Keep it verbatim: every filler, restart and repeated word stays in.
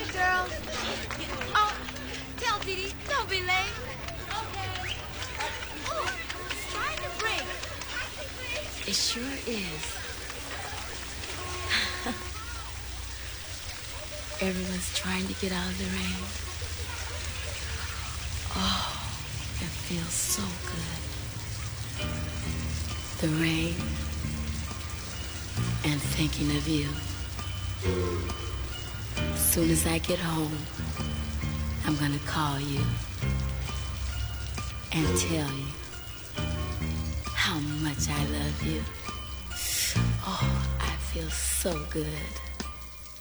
Hey, girls. Oh, tell Dee Dee, don't be late. Okay. Oh, it's starting to break. It sure is. Everyone's trying to get out of the rain. Oh, it feels so good. The rain and thinking of you. As soon as I get home, I'm gonna call you and tell you how much I love you. Oh, I feel so good.